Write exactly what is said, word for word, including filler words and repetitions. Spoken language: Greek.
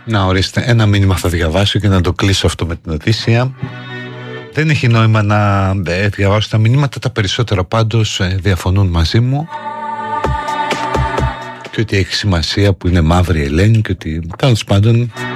Να, ορίστε, ένα μήνυμα θα διαβάσω και να το κλείσω αυτό με την Οδύσσεια. Δεν έχει νόημα να ε, διαβάσω τα μηνύματα, τα περισσότερα πάντως ε, διαφωνούν μαζί μου και ότι έχει σημασία που είναι μαύρη Ελένη και ότι τέλος πάντων